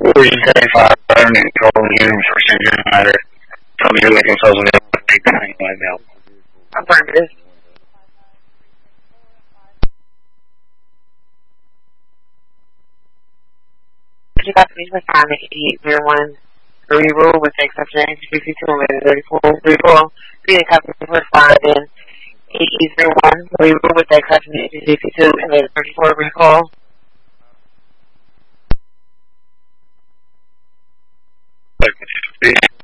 35 control units for St. Matter. Tell me who they can close on the take the hang my mail. Affirmative. You got to be assignment 801 rule with the exception of 62 and 34 recall. Being copied for responding 801 rule with the exception of 62 and 34 recall. Like,